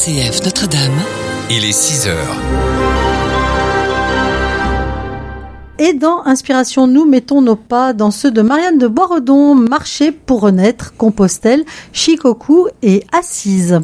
RCF Notre-Dame. Il est 6 heures. Et dans Inspiration, nous mettons nos pas dans ceux de Marianne de Boisredon, Marcher pour renaître, Compostelle, Shikoku et Assise.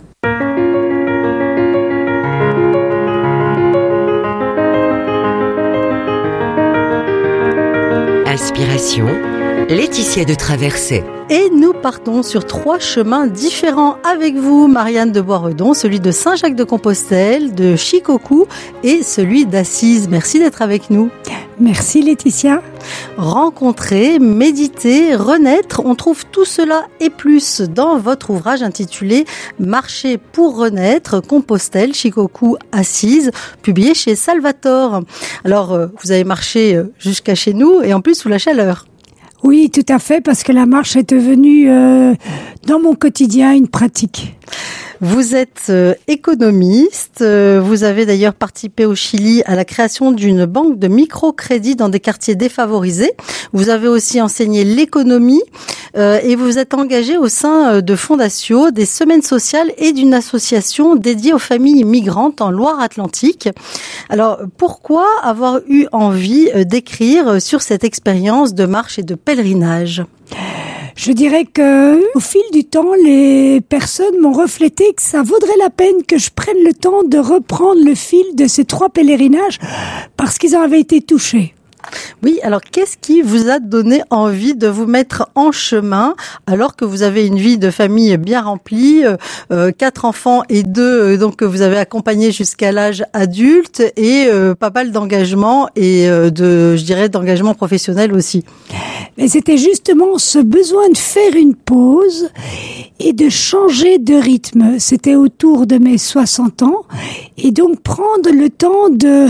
Inspiration, Laetitia de Traversée. Et nous partons sur 3 chemins différents avec vous, Marianne de Boisredon, celui de Saint-Jacques-de-Compostelle, de Shikoku et celui d'Assise. Merci d'être avec nous. Merci Laetitia. Rencontrer, méditer, renaître, on trouve tout cela et plus dans votre ouvrage intitulé Marcher pour renaître, Compostelle, Shikoku, Assise, publié chez Salvatore. Alors, vous avez marché jusqu'à chez nous et en plus sous la chaleur. Oui, tout à fait, parce que la marche est devenue dans mon quotidien une pratique. Vous êtes économiste, vous avez d'ailleurs participé au Chili à la création d'une banque de microcrédit dans des quartiers défavorisés. Vous avez aussi enseigné l'économie et vous êtes engagé au sein de Fondatio, des semaines sociales et d'une association dédiée aux familles migrantes en Loire-Atlantique. Alors, pourquoi avoir eu envie d'écrire sur cette expérience de marche et de pèlerinage ? Je dirais que, au fil du temps, les personnes m'ont reflété que ça vaudrait la peine que je prenne le temps de reprendre le fil de ces 3 pèlerinages parce qu'ils en avaient été touchés. Oui, alors qu'est-ce qui vous a donné envie de vous mettre en chemin alors que vous avez une vie de famille bien remplie, 4 enfants et 2 donc que vous avez accompagnés jusqu'à l'âge adulte et pas mal d'engagement et d'engagement professionnel aussi. Mais c'était justement ce besoin de faire une pause et de changer de rythme. C'était autour de mes 60 ans et donc prendre le temps de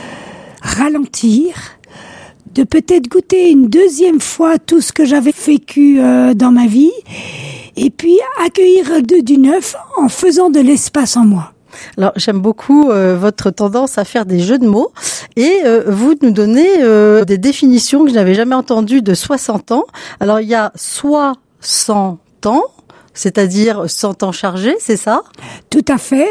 ralentir, de peut-être goûter une deuxième fois tout ce que j'avais vécu dans ma vie et puis accueillir du neuf en faisant de l'espace en moi. Alors, j'aime beaucoup votre tendance à faire des jeux de mots et vous nous donnez des définitions que je n'avais jamais entendues de 60 ans. Alors, il y a 60 ans, c'est-à-dire 100 ans chargés, c'est ça ? Tout à fait.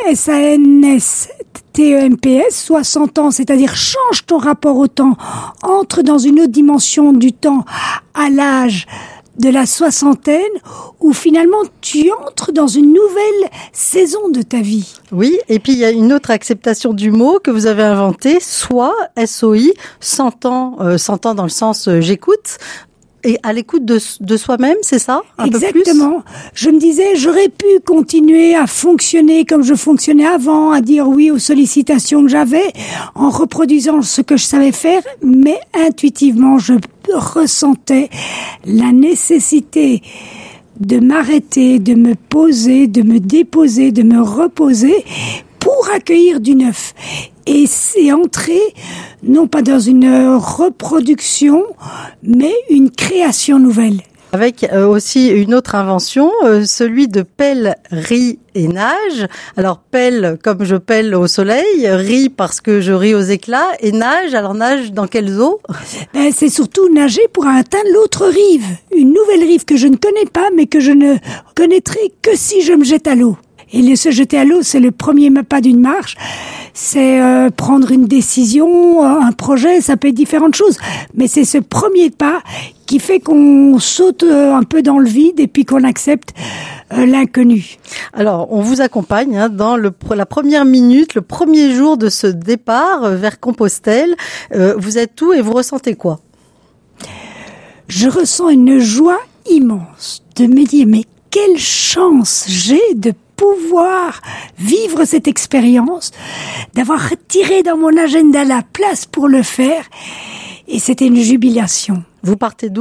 SANSTEMPS, 60 ans, c'est-à-dire change ton rapport au temps, entre dans une autre dimension du temps à l'âge de la soixantaine, où finalement tu entres dans une nouvelle saison de ta vie. Oui, et puis il y a une autre acceptation du mot que vous avez inventé, SOI, S-O-I, 100 ans dans le sens j'écoute, et à l'écoute de soi-même, c'est ça ? Exactement. Je me disais, j'aurais pu continuer à fonctionner comme je fonctionnais avant, à dire oui aux sollicitations que j'avais, en reproduisant ce que je savais faire, mais intuitivement, je ressentais la nécessité de m'arrêter, de me poser, de me déposer, de me reposer pour accueillir du neuf. Et c'est entrer, non pas dans une reproduction, mais une création nouvelle. Avec aussi une autre invention, celui de pelle, ris et nage. Alors pelle comme je pèle au soleil, ris parce que je ris aux éclats et nage, alors nage dans quelles eaux ? C'est surtout nager pour atteindre l'autre rive, une nouvelle rive que je ne connais pas mais que je ne connaîtrai que si je me jette à l'eau. Et se jeter à l'eau, c'est le premier pas d'une marche. C'est prendre une décision, un projet, ça peut être différentes choses. Mais c'est ce premier pas qui fait qu'on saute un peu dans le vide et puis qu'on accepte l'inconnu. Alors, on vous accompagne dans la première minute, le premier jour de ce départ vers Compostelle. Vous êtes où et vous ressentez quoi ? Je ressens une joie immense de me dire, mais quelle chance j'ai de pouvoir vivre cette expérience, d'avoir tiré dans mon agenda la place pour le faire, et c'était une jubilation. Vous partez d'où ?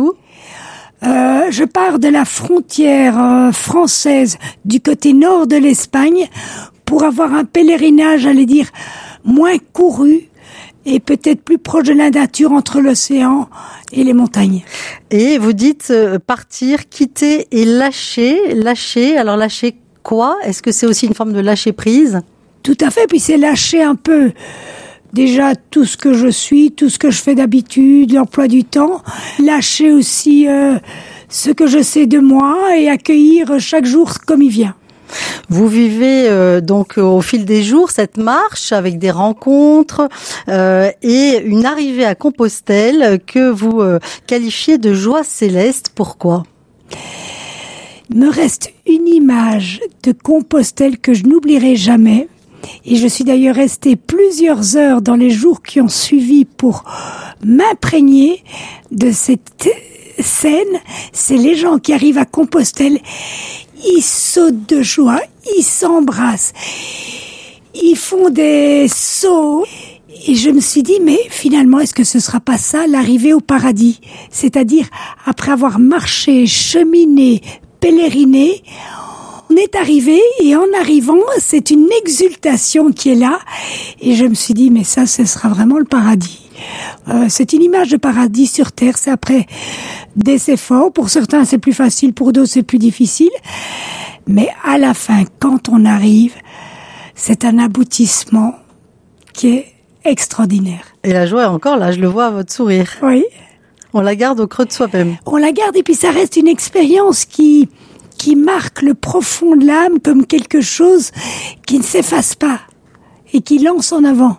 Je pars de la frontière française du côté nord de l'Espagne pour avoir un pèlerinage, j'allais dire, moins couru et peut-être plus proche de la nature entre l'océan et les montagnes. Et vous dites partir, quitter et lâcher. Alors lâcher quoi ? Est-ce que c'est aussi une forme de lâcher prise ? Tout à fait, puis c'est lâcher un peu déjà tout ce que je suis, tout ce que je fais d'habitude, l'emploi du temps, lâcher aussi ce que je sais de moi et accueillir chaque jour comme il vient. Vous vivez donc au fil des jours cette marche avec des rencontres et une arrivée à Compostelle que vous qualifiez de joie céleste. Pourquoi ? Me reste une image de Compostelle que je n'oublierai jamais. Et je suis d'ailleurs restée plusieurs heures dans les jours qui ont suivi pour m'imprégner de cette scène. C'est les gens qui arrivent à Compostelle, ils sautent de joie, ils s'embrassent, ils font des sauts. Et je me suis dit, mais finalement, est-ce que ce sera pas ça l'arrivée au paradis ? C'est-à-dire, après avoir marché, cheminé, pèleriné, on est arrivé et en arrivant, c'est une exultation qui est là. Et je me suis dit, mais ça, ce sera vraiment le paradis. C'est une image de paradis sur terre. C'est après des efforts. Pour certains, c'est plus facile. Pour d'autres, c'est plus difficile. Mais à la fin, quand on arrive, c'est un aboutissement qui est extraordinaire. Et la joie est encore là, je le vois à votre sourire. Oui. On la garde au creux de soi-même. On la garde et puis ça reste une expérience qui marque le profond de l'âme comme quelque chose qui ne s'efface pas et qui lance en avant.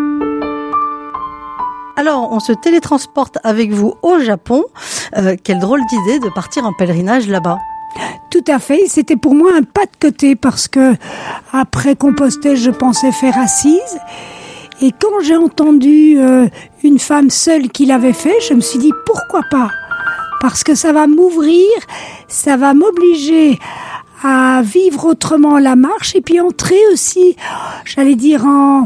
Alors, on se télétransporte avec vous au Japon. Quelle drôle d'idée de partir en pèlerinage là-bas. Tout à fait, c'était pour moi un pas de côté parce que après Compostelle, je pensais faire Assise. Et quand j'ai entendu une femme seule qui l'avait fait, je me suis dit pourquoi pas ? Parce que ça va m'ouvrir, ça va m'obliger à vivre autrement la marche et puis entrer aussi, j'allais dire, en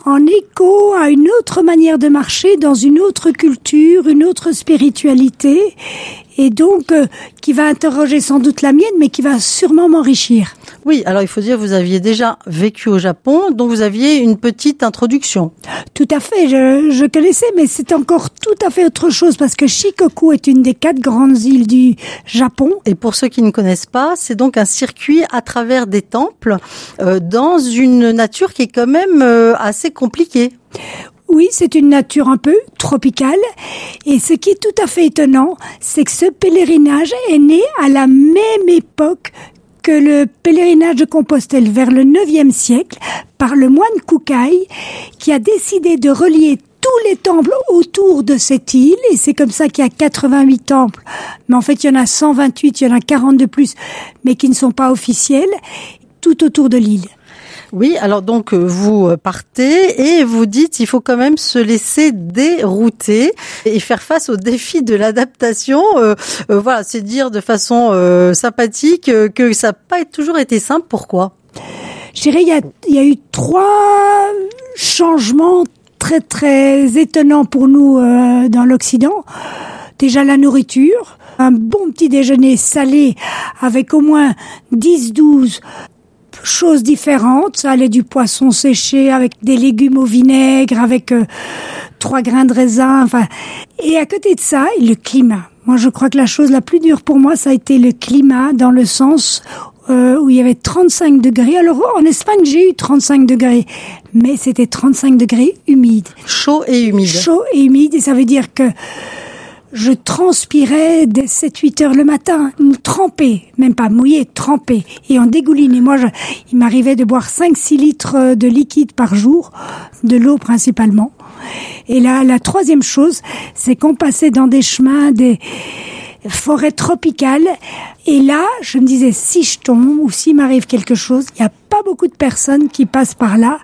écho à une autre manière de marcher, dans une autre culture, une autre spiritualité, et donc qui va interroger sans doute la mienne, mais qui va sûrement m'enrichir. Oui, alors il faut dire que vous aviez déjà vécu au Japon, donc vous aviez une petite introduction. Tout à fait, je connaissais, mais c'est encore tout à fait autre chose, parce que Shikoku est une des 4 grandes îles du Japon. Et pour ceux qui ne connaissent pas, c'est donc un circuit à travers des temples, dans une nature qui est quand même assez compliquée. Oui, c'est une nature un peu tropicale. Et ce qui est tout à fait étonnant, c'est que ce pèlerinage est né à la même époque que le pèlerinage de Compostelle vers le 9e siècle par le moine Kukai qui a décidé de relier tous les temples autour de cette île et c'est comme ça qu'il y a 88 temples. Mais en fait, il y en a 128, il y en a 40 de plus, mais qui ne sont pas officiels, tout autour de l'île. Oui, alors donc vous partez et vous dites il faut quand même se laisser dérouter et faire face au défi de l'adaptation. Voilà, c'est dire de façon sympathique que ça n'a pas toujours été simple. Pourquoi ? Je dirais il y a eu 3 changements très très étonnants pour nous dans l'Occident. Déjà la nourriture, un bon petit déjeuner salé avec au moins 10-12 choses différentes. Ça allait du poisson séché avec des légumes au vinaigre, avec 3 grains de raisin. Enfin, et à côté de ça, le climat. Moi, je crois que la chose la plus dure pour moi, ça a été le climat, dans le sens où il y avait 35 degrés. Alors, en Espagne, j'ai eu 35 degrés, mais c'était 35 degrés humides. Chaud et humide. Chaud et humide, et ça veut dire que je transpirais dès 7-8 heures le matin, trempée, même pas mouillée, trempée, et en dégouline. Et moi, il m'arrivait de boire 5-6 litres de liquide par jour, de l'eau principalement. Et là, la 3e chose, c'est qu'on passait dans des chemins, des forêts tropicales. Et là, je me disais, si je tombe ou s'il m'arrive quelque chose, il n'y a pas beaucoup de personnes qui passent par là.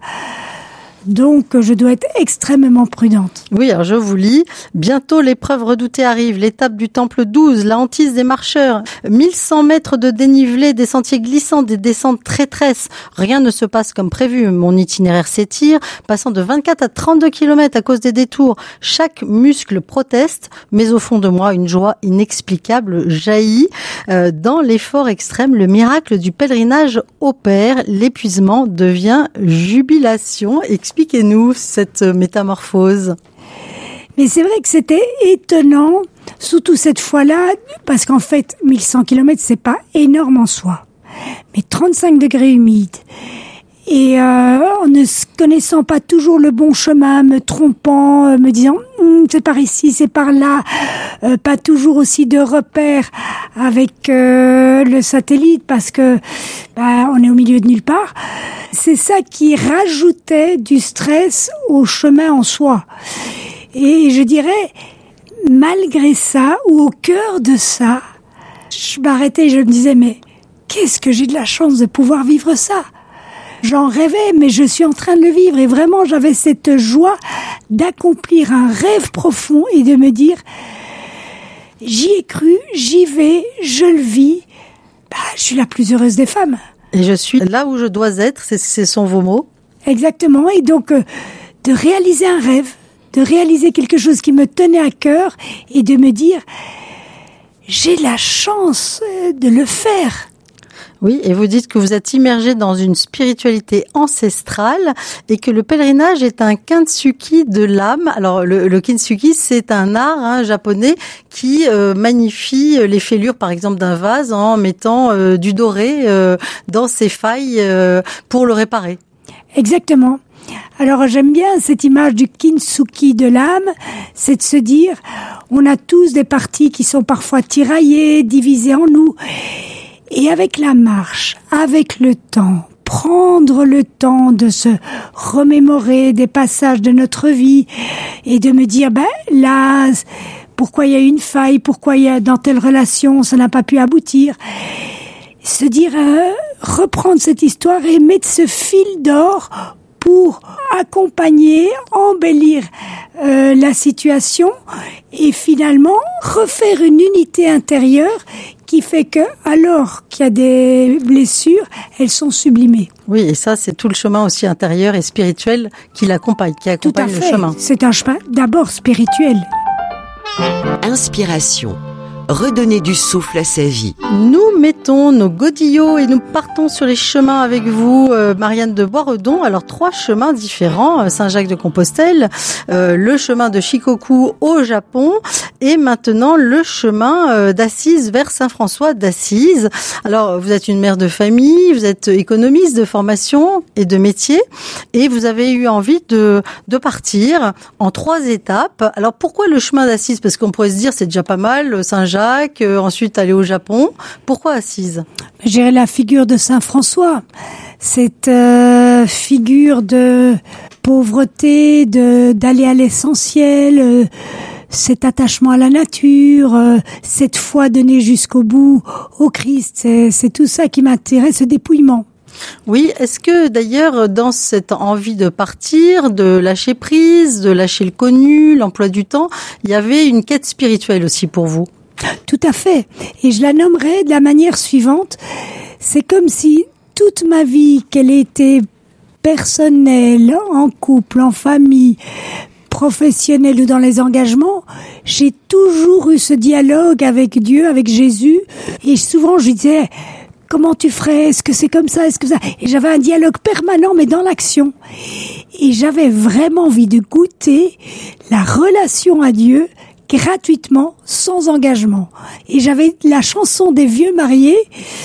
Donc, je dois être extrêmement prudente. Oui, alors je vous lis. Bientôt, l'épreuve redoutée arrive. L'étape du temple 12, la hantise des marcheurs. 1100 mètres de dénivelé, des sentiers glissants, des descentes traîtresses. Rien ne se passe comme prévu. Mon itinéraire s'étire, passant de 24 à 32 km à cause des détours. Chaque muscle proteste, mais au fond de moi, une joie inexplicable jaillit. Dans l'effort extrême, le miracle du pèlerinage opère. L'épuisement devient jubilation. Expliquez-nous cette métamorphose. Mais c'est vrai que c'était étonnant, surtout cette fois-là, parce qu'en fait, 1100 km, c'est pas énorme en soi. Mais 35 degrés humides Et en ne connaissant pas toujours le bon chemin, me trompant, me disant c'est par ici, c'est par là, pas toujours aussi de repères avec le satellite parce que on est au milieu de nulle part. C'est ça qui rajoutait du stress au chemin en soi. Et je dirais, malgré ça, ou au cœur de ça, je m'arrêtais et je me disais, mais qu'est-ce que j'ai de la chance de pouvoir vivre ça? J'en rêvais, mais je suis en train de le vivre. Et vraiment, j'avais cette joie d'accomplir un rêve profond et de me dire, j'y ai cru, j'y vais, je le vis. Je suis la plus heureuse des femmes. Et je suis là où je dois être, ce sont vos mots. Exactement. Et donc, de réaliser un rêve, de réaliser quelque chose qui me tenait à cœur et de me dire, j'ai la chance de le faire. Oui, et vous dites que vous êtes immergé dans une spiritualité ancestrale et que le pèlerinage est un kintsugi de l'âme. Alors, le kintsugi, c'est un art japonais qui magnifie les fêlures, par exemple, d'un vase en mettant du doré dans ses failles pour le réparer. Exactement. Alors, j'aime bien cette image du kintsugi de l'âme, c'est de se dire, on a tous des parties qui sont parfois tiraillées, divisées en nous. Et avec la marche, avec le temps, prendre le temps de se remémorer des passages de notre vie et de me dire, là, pourquoi il y a eu une faille, pourquoi il y a dans telle relation, ça n'a pas pu aboutir. Se dire, reprendre cette histoire et mettre ce fil d'or pour accompagner, embellir la situation et finalement refaire une unité intérieure qui fait que, alors qu'il y a des blessures, elles sont sublimées. Oui, et ça, c'est tout le chemin aussi intérieur et spirituel qui l'accompagne, qui accompagne le chemin. C'est un chemin d'abord spirituel. Inspiration. Redonner du souffle à sa vie. Nous mettons nos godillots et nous partons sur les chemins avec vous, Marianne de Boisredon. Alors 3 chemins différents, Saint-Jacques-de-Compostelle, le chemin de Shikoku au Japon et maintenant le chemin d'Assise vers Saint-François d'Assise. Alors vous êtes une mère de famille, vous êtes économiste de formation et de métier et vous avez eu envie de partir en 3 étapes. Alors pourquoi le chemin d'Assise? Parce qu'on pourrait se dire c'est déjà pas mal, Saint-Jacques, ensuite aller au Japon. Pourquoi Assise? J'irais la figure de Saint François. Cette figure de pauvreté, d'aller à l'essentiel, cet attachement à la nature, cette foi donnée jusqu'au bout au Christ. C'est tout ça qui m'intéresse, ce dépouillement. Oui, est-ce que d'ailleurs dans cette envie de partir, de lâcher prise, de lâcher le connu, l'emploi du temps, il y avait une quête spirituelle aussi pour vous? Tout à fait. Et je la nommerais de la manière suivante. C'est comme si toute ma vie, qu'elle était personnelle, en couple, en famille, professionnelle ou dans les engagements, j'ai toujours eu ce dialogue avec Dieu, avec Jésus. Et souvent, je lui disais, comment tu ferais? Est-ce que c'est comme ça? Est-ce que ça? Et j'avais un dialogue permanent, mais dans l'action. Et j'avais vraiment envie de goûter la relation à Dieu gratuitement, sans engagement. Et j'avais la chanson des vieux mariés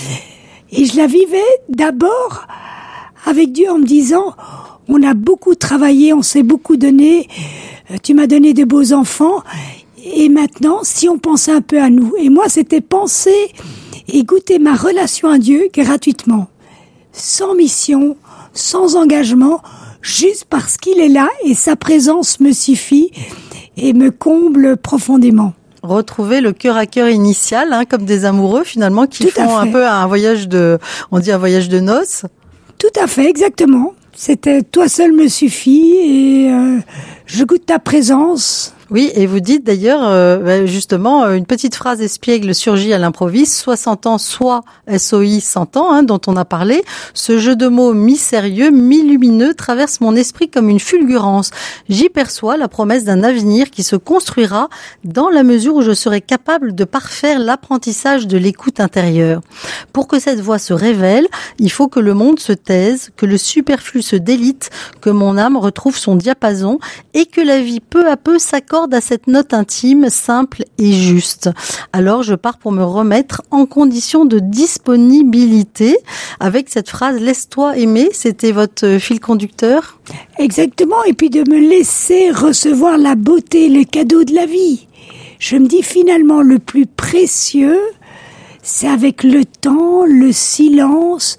et je la vivais d'abord avec Dieu en me disant, on a beaucoup travaillé, on s'est beaucoup donné, tu m'as donné de beaux enfants et maintenant, si on pensait un peu à nous. Et moi, c'était penser et goûter ma relation à Dieu gratuitement, sans mission, sans engagement, juste parce qu'il est là et sa présence me suffit et me comble profondément. Retrouver le cœur à cœur initial, comme des amoureux finalement qui font un peu un voyage on dit un voyage de noces. Tout à fait, exactement. C'était toi seul me suffit et je goûte ta présence. Oui, et vous dites d'ailleurs, justement, une petite phrase espiègle surgit à l'improviste, 60 ans, soit SOI 100 ans, dont on a parlé. Ce jeu de mots mi-sérieux, mi-lumineux traverse mon esprit comme une fulgurance. J'y perçois la promesse d'un avenir qui se construira dans la mesure où je serai capable de parfaire l'apprentissage de l'écoute intérieure. Pour que cette voix se révèle, il faut que le monde se taise, que le superflu se délite, que mon âme retrouve son diapason et que la vie peu à peu s'accorde m'accorde à cette note intime, simple et juste. Alors je pars pour me remettre en condition de disponibilité avec cette phrase « Laisse-toi aimer », c'était votre fil conducteur? Exactement, et puis de me laisser recevoir la beauté, le cadeau de la vie. Je me dis finalement le plus précieux, c'est avec le temps, le silence,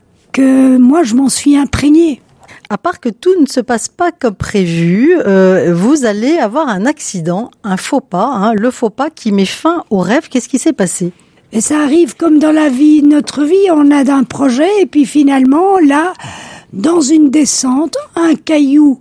que moi je m'en suis imprégnée. À part que tout ne se passe pas comme prévu, vous allez avoir un accident, un faux pas, le faux pas qui met fin au rêve. Qu'est-ce qui s'est passé? Et ça arrive comme dans la vie, notre vie, on a un projet et puis finalement, là, dans une descente, un caillou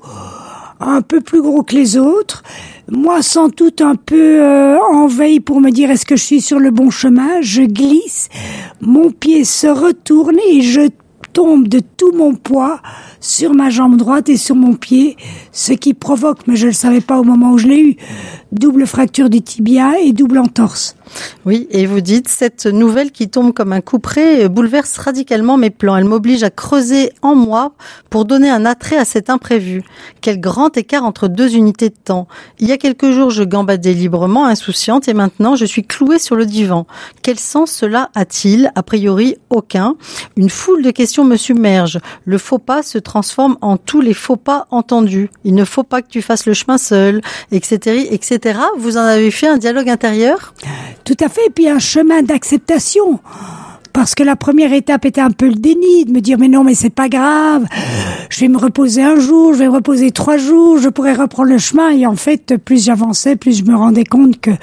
un peu plus gros que les autres, moi sans doute un peu en veille pour me dire est-ce que je suis sur le bon chemin, je glisse, mon pied se retourne et je tombe de tout mon poids sur ma jambe droite et sur mon pied, ce qui provoque, mais je ne le savais pas au moment où je l'ai eu, double fracture du tibia et double entorse. Oui, et vous dites, cette nouvelle qui tombe comme un couperet bouleverse radicalement mes plans. Elle m'oblige à creuser en moi pour donner un attrait à cet imprévu. Quel grand écart entre deux unités de temps. Il y a quelques jours, je gambadais librement, insouciante, et maintenant, je suis clouée sur le divan. Quel sens cela a-t-il? A priori, aucun. Une foule de questions me submerge. Le faux pas se transforme en tous les faux pas entendus. Il ne faut pas que tu fasses le chemin seul, etc., etc. Vous en avez fait un dialogue intérieur? Tout à fait, et puis un chemin d'acceptation. Parce que la première étape était un peu le déni, de me dire mais non, mais c'est pas grave, je vais me reposer un jour, je vais me reposer 3 jours, je pourrais reprendre le chemin. Et en fait, plus j'avançais, plus je me rendais compte que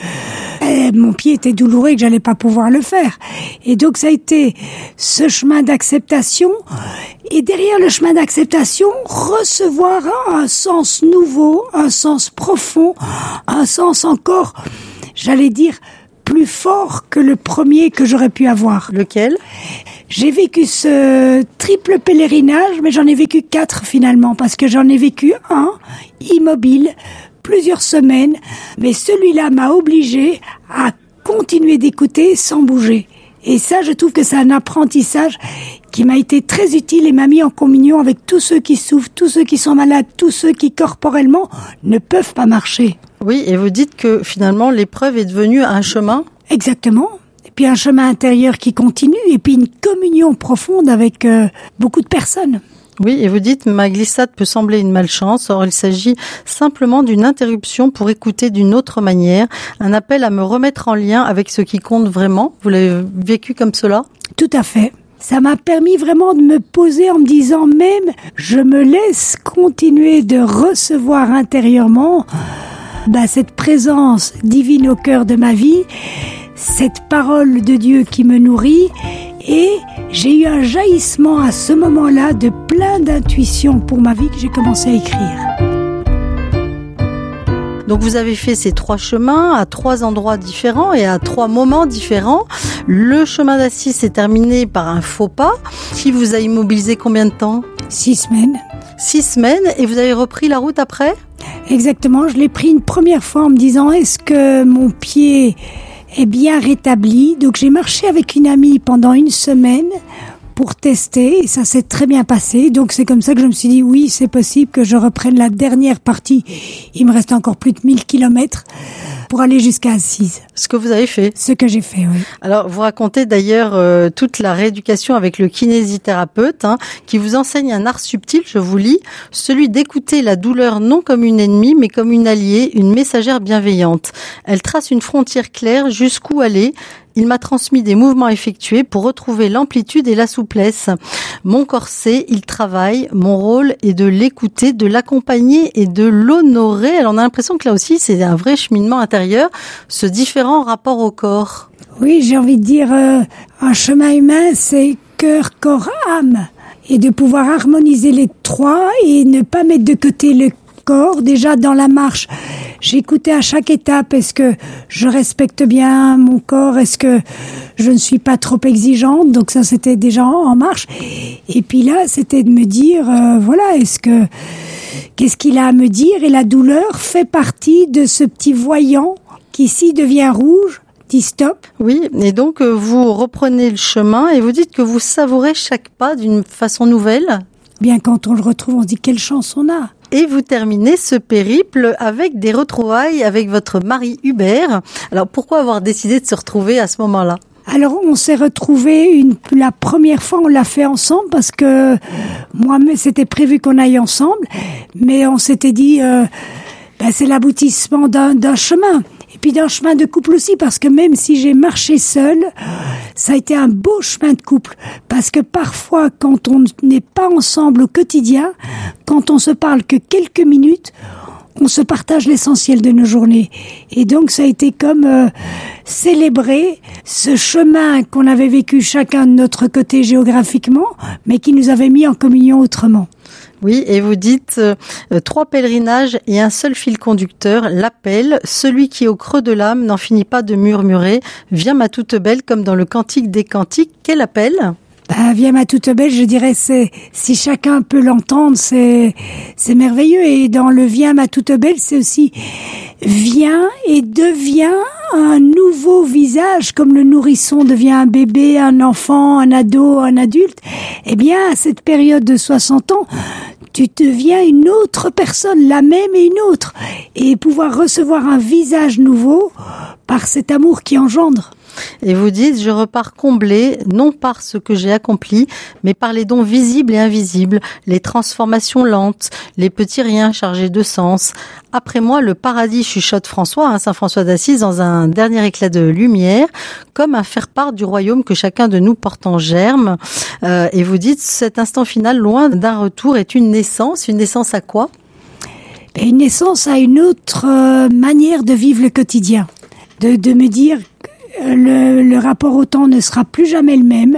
mon pied était douloureux et que j'allais pas pouvoir le faire. Et donc ça a été ce chemin d'acceptation. Et derrière le chemin d'acceptation, recevoir un sens nouveau, un sens profond, un sens encore, j'allais dire, plus fort que le premier que j'aurais pu avoir. Lequel? J'ai vécu ce triple pèlerinage, mais j'en ai vécu 4 finalement, parce que j'en ai vécu un, immobile, plusieurs semaines, mais celui-là m'a obligé à continuer d'écouter sans bouger. Et ça, je trouve que c'est un apprentissage qui m'a été très utile et m'a mis en communion avec tous ceux qui souffrent, tous ceux qui sont malades, tous ceux qui corporellement ne peuvent pas marcher. Oui, et vous dites que finalement l'épreuve est devenue un chemin? Exactement. Et puis un chemin intérieur qui continue et puis une communion profonde avec beaucoup de personnes. Oui, et vous dites, ma glissade peut sembler une malchance, or il s'agit simplement d'une interruption pour écouter d'une autre manière, un appel à me remettre en lien avec ce qui compte vraiment. Vous l'avez vécu comme cela? Tout à fait. Ça m'a permis vraiment de me poser en me disant même, je me laisse continuer de recevoir intérieurement cette présence divine au cœur de ma vie, cette parole de Dieu qui me nourrit. Et j'ai eu un jaillissement à ce moment-là de plein d'intuitions pour ma vie que j'ai commencé à écrire. Donc vous avez fait ces 3 chemins à 3 endroits différents et à 3 moments différents. Le chemin d'Assise s'est terminé par un faux pas qui vous a immobilisé combien de temps? 6 semaines. 6 semaines, et vous avez repris la route après? Exactement, je l'ai pris une première fois en me disant est-ce que mon pied est bien rétabli. Donc j'ai marché avec une amie pendant 1 semaine pour tester et ça s'est très bien passé. Donc c'est comme ça que je me suis dit oui, c'est possible que je reprenne la dernière partie. Il me reste encore plus de 1000 kilomètres pour aller jusqu'à Assise. Ce que vous avez fait? Ce que j'ai fait, oui. Alors, vous racontez d'ailleurs toute la rééducation avec le kinésithérapeute qui vous enseigne un art subtil, je vous lis, celui d'écouter la douleur non comme une ennemie, mais comme une alliée, une messagère bienveillante. Elle trace une frontière claire jusqu'où aller. Il m'a transmis des mouvements effectués pour retrouver l'amplitude et la souplesse. Mon corset, il travaille. Mon rôle est de l'écouter, de l'accompagner et de l'honorer. Alors on a l'impression que là aussi, c'est un vrai cheminement intérieur, ce différent rapport au corps. Oui, j'ai envie de dire, un chemin humain, c'est cœur, corps, âme. Et de pouvoir harmoniser les 3 et ne pas mettre de côté le corps. Déjà dans la marche, j'écoutais à chaque étape, est-ce que je respecte bien mon corps, est-ce que je ne suis pas trop exigeante, donc ça c'était déjà en marche. Et puis là c'était de me dire, qu'est-ce qu'il a à me dire, et la douleur fait partie de ce petit voyant qui s'y devient rouge, dit stop. Oui, et donc vous reprenez le chemin et vous dites que vous savourez chaque pas d'une façon nouvelle. Bien, quand on le retrouve, on se dit quelle chance on a. Et vous terminez ce périple avec des retrouvailles avec votre mari Hubert. Alors pourquoi avoir décidé de se retrouver à ce moment-là ? Alors on s'est retrouvés la première fois, on l'a fait ensemble parce que moi-même c'était prévu qu'on aille ensemble, mais on s'était dit c'est l'aboutissement d'un chemin. Et puis d'un chemin de couple aussi, parce que même si j'ai marché seule, ça a été un beau chemin de couple. Parce que parfois, quand on n'est pas ensemble au quotidien, quand on se parle que quelques minutes, on se partage l'essentiel de nos journées. Et donc ça a été comme célébrer ce chemin qu'on avait vécu chacun de notre côté géographiquement, mais qui nous avait mis en communion autrement. Oui, et vous dites 3 pèlerinages et un seul fil conducteur, l'appel, celui qui au creux de l'âme n'en finit pas de murmurer, viens ma toute belle, comme dans le Cantique des Cantiques. Quel appel ? Viens ma toute belle, je dirais, si chacun peut l'entendre, c'est merveilleux. Et dans le viens ma toute belle, c'est aussi viens et deviens un nouveau visage, comme le nourrisson devient un bébé, un enfant, un ado, un adulte. Eh bien, à cette période de 60 ans, tu deviens une autre personne, la même et une autre. Et pouvoir recevoir un visage nouveau par cet amour qui engendre. Et vous dites, je repars comblé, non par ce que j'ai accompli, mais par les dons visibles et invisibles, les transformations lentes, les petits riens chargés de sens. Après moi, le paradis, chuchote François, Saint François d'Assise, dans un dernier éclat de lumière, comme un faire-part du royaume que chacun de nous porte en germe. Et vous dites, cet instant final, loin d'un retour, est une naissance. Une naissance à quoi ? Une naissance à une autre manière de vivre le quotidien. De me dire... Le rapport au temps ne sera plus jamais le même.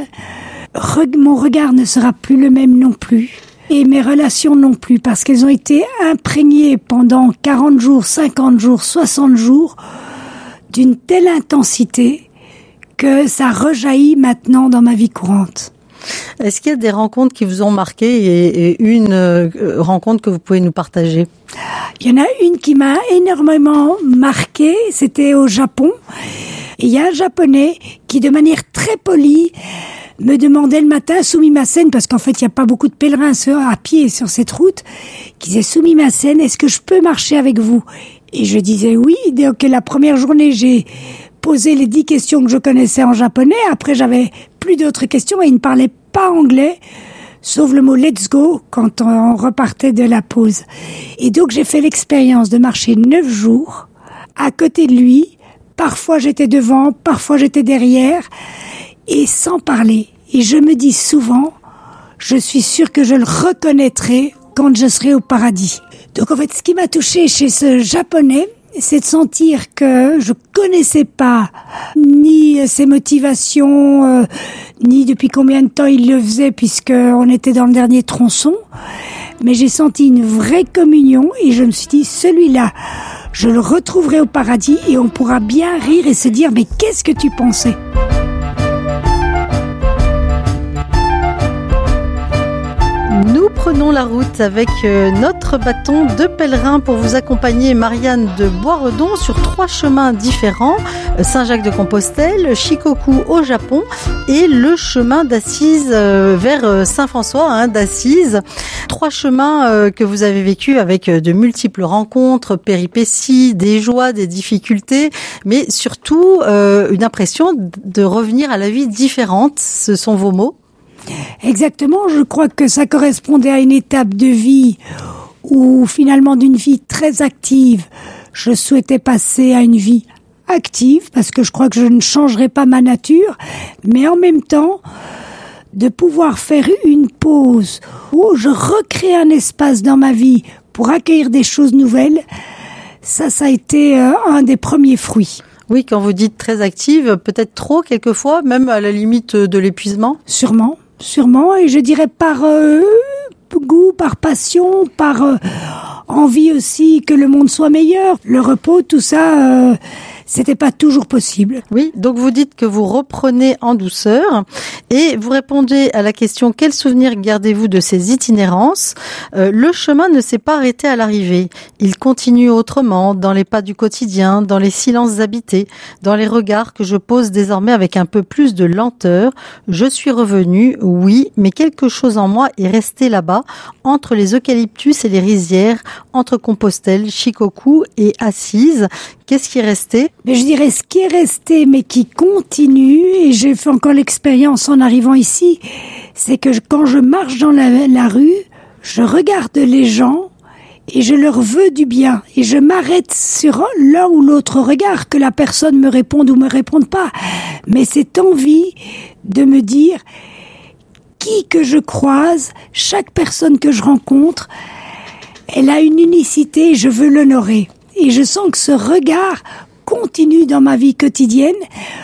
Mon regard ne sera plus le même non plus. Et mes relations non plus, parce qu'elles ont été imprégnées pendant 40 jours, 50 jours, 60 jours d'une telle intensité que ça rejaillit maintenant dans ma vie courante. Est-ce qu'il y a des rencontres qui vous ont marqué et une rencontre que vous pouvez nous partager ? Il y en a une qui m'a énormément marquée, c'était au Japon. Et il y a un Japonais qui, de manière très polie, me demandait le matin, Sumimasen, parce qu'en fait, il n'y a pas beaucoup de pèlerins à pied sur cette route, qui disait, Sumimasen, est-ce que je peux marcher avec vous ? Et je disais oui. Donc, la première journée, j'ai posé les 10 questions que je connaissais en japonais. Après, j'avais plus d'autres questions et il ne parlait pas anglais, sauf le mot « let's go » quand on repartait de la pause. Et donc, j'ai fait l'expérience de marcher 9 jours à côté de lui. Parfois j'étais devant, parfois j'étais derrière, et sans parler. Et je me dis souvent, je suis sûre que je le reconnaîtrai quand je serai au paradis. Donc en fait, ce qui m'a touchée chez ce Japonais, c'est de sentir que je connaissais pas ni ses motivations, ni depuis combien de temps il le faisait, puisqu'on était dans le dernier tronçon. Mais j'ai senti une vraie communion et je me suis dit, celui-là, je le retrouverai au paradis et on pourra bien rire et se dire, mais qu'est-ce que tu pensais ? Nous prenons la route avec notre bâton de pèlerin pour vous accompagner, Marianne de Boisredon, sur 3 chemins différents, Saint-Jacques-de-Compostelle, Shikoku au Japon et le chemin d'Assise vers Saint-François d'Assise. 3 chemins que vous avez vécus avec de multiples rencontres, péripéties, des joies, des difficultés, mais surtout une impression de revenir à la vie différente. Ce sont vos mots ? Exactement, je crois que ça correspondait à une étape de vie où finalement d'une vie très active, je souhaitais passer à une vie active parce que je crois que je ne changerai pas ma nature, mais en même temps de pouvoir faire une pause où je recrée un espace dans ma vie pour accueillir des choses nouvelles, ça a été un des premiers fruits. Oui, quand vous dites très active, peut-être trop quelquefois, même à la limite de l'épuisement ? Sûrement, et je dirais par goût, par passion, par envie aussi que le monde soit meilleur. Le repos, tout ça, c'était pas toujours possible. Oui, donc vous dites que vous reprenez en douceur et vous répondez à la question quel souvenir gardez-vous de ces itinérances ? Le chemin ne s'est pas arrêté à l'arrivée. Il continue autrement, dans les pas du quotidien, dans les silences habités, dans les regards que je pose désormais avec un peu plus de lenteur. Je suis revenue, oui, mais quelque chose en moi est resté là-bas, entre les eucalyptus et les rizières, entre Compostelle, Shikoku et Assise. Qu'est-ce qui est resté ? Mais je dirais ce qui est resté, mais qui continue, et j'ai fait encore l'expérience en arrivant ici, c'est que quand je marche dans la rue, je regarde les gens et je leur veux du bien. Et je m'arrête sur l'un ou l'autre regard, que la personne me réponde ou me réponde pas. Mais cette envie de me dire, qui que je croise, chaque personne que je rencontre, elle a une unicité et je veux l'honorer. Et je sens que ce regard continue dans ma vie quotidienne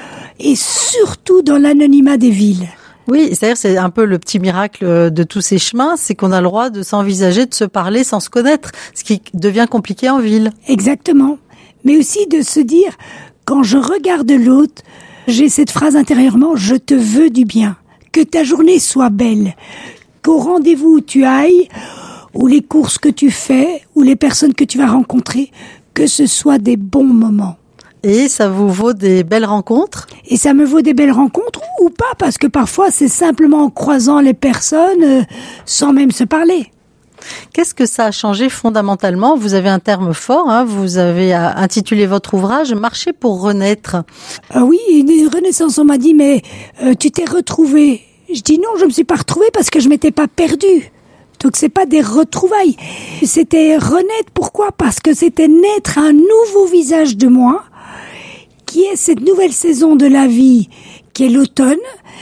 et surtout dans l'anonymat des villes. Oui, c'est-à-dire c'est un peu le petit miracle de tous ces chemins, c'est qu'on a le droit de s'envisager, de se parler sans se connaître, ce qui devient compliqué en ville. Exactement. Mais aussi de se dire, quand je regarde l'autre, j'ai cette phrase intérieurement, je te veux du bien. Que ta journée soit belle. Qu'au rendez-vous où tu ailles, ou les courses que tu fais, ou les personnes que tu vas rencontrer, que ce soit des bons moments. Et ça vous vaut des belles rencontres ? Et ça me vaut des belles rencontres ou pas, parce que parfois c'est simplement en croisant les personnes sans même se parler. Qu'est-ce que ça a changé fondamentalement ? Vous avez un terme fort, vous avez intitulé votre ouvrage « Marcher pour renaître ». Oui, une renaissance, on m'a dit, mais tu t'es retrouvée. Je dis non, je me suis pas retrouvée parce que je m'étais pas perdue. Donc c'est pas des retrouvailles. C'était renaître, pourquoi ? Parce que c'était naître un nouveau visage de moi, qui est cette nouvelle saison de la vie, qui est l'automne,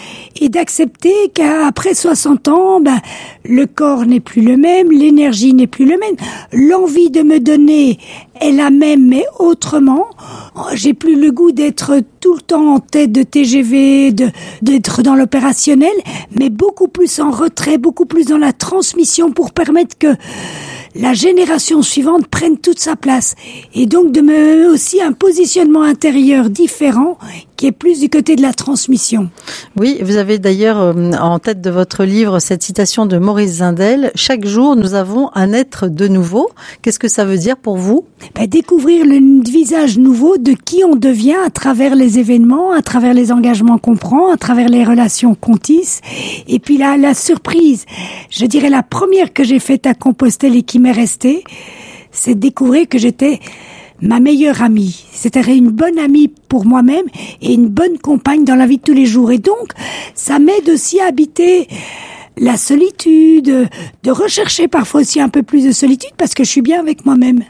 et d'accepter qu'après 60 ans, le corps n'est plus le même, l'énergie n'est plus le même, l'envie de me donner est la même, mais autrement. J'ai plus le goût d'être tout le temps en tête de TGV, d'être dans l'opérationnel, mais beaucoup plus en retrait, beaucoup plus dans la transmission pour permettre que la génération suivante prenne toute sa place. Et donc de me aussi un positionnement intérieur différent qui est plus du côté de la transmission. Oui, vous avez d'ailleurs en tête de votre livre cette citation de Maurice Zindel. Chaque jour, nous avons un être de nouveau. Qu'est-ce que ça veut dire pour vous ? Découvrir le visage nouveau de qui on devient à travers les événements, à travers les engagements qu'on prend, à travers les relations qu'on tisse. Et puis la surprise, je dirais la première que j'ai faite à Compostelle et qui m'est restée, c'est de découvrir que j'étais ma meilleure amie. C'était une bonne amie pour moi-même et une bonne compagne dans la vie de tous les jours. Et donc, ça m'aide aussi à habiter la solitude, de rechercher parfois aussi un peu plus de solitude parce que je suis bien avec moi-même.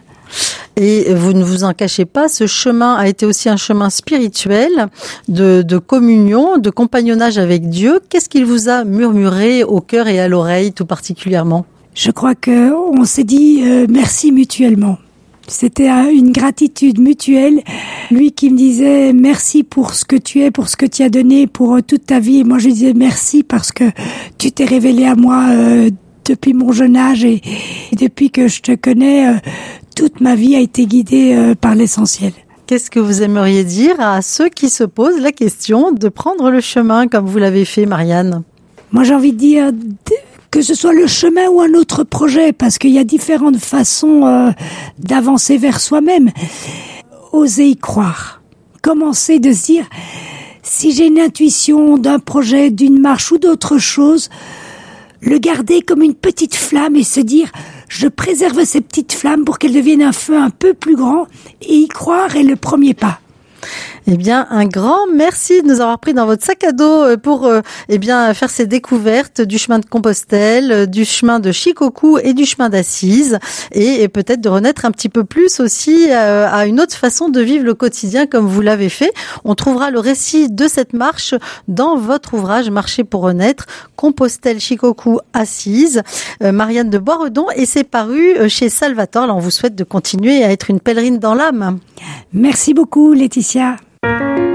Et vous ne vous en cachez pas, ce chemin a été aussi un chemin spirituel, de communion, de compagnonnage avec Dieu. Qu'est-ce qu'il vous a murmuré au cœur et à l'oreille tout particulièrement ? Je crois qu'on s'est dit merci mutuellement. C'était une gratitude mutuelle. Lui qui me disait merci pour ce que tu es, pour ce que tu as donné pour toute ta vie. Et moi je disais merci parce que tu t'es révélé à moi depuis mon jeune âge et depuis que je te connais, toute ma vie a été guidée par l'essentiel. Qu'est-ce que vous aimeriez dire à ceux qui se posent la question de prendre le chemin comme vous l'avez fait, Marianne ? Moi j'ai envie de dire que ce soit le chemin ou un autre projet, parce qu'il y a différentes façons d'avancer vers soi-même. Oser y croire. Commencer de se dire, si j'ai une intuition d'un projet, d'une marche ou d'autre chose, le garder comme une petite flamme et se dire, je préserve ces petites flammes pour qu'elles deviennent un feu un peu plus grand, et y croire est le premier pas. Eh bien, un grand merci de nous avoir pris dans votre sac à dos pour faire ces découvertes du chemin de Compostelle, du chemin de Shikoku et du chemin d'Assise, et peut-être de renaître un petit peu plus aussi à une autre façon de vivre le quotidien comme vous l'avez fait. On trouvera le récit de cette marche dans votre ouvrage Marcher pour renaître, Compostelle, Shikoku, Assise, Marianne de Boisredon, et c'est paru chez Salvatore. Là, on vous souhaite de continuer à être une pèlerine dans l'âme. Merci beaucoup, Laetitia.